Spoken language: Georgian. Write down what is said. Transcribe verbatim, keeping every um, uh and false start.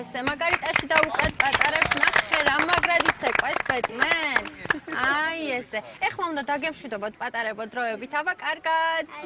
ესე, მაგარიტაში დავუყრეთ პატარებს, ნახე რა მაგრად იცეკვეს ბეტმენ. აი ესე. ეხლა უნდა დაგემშვიდობოთ პატარებო დროებით, აბა კარგად.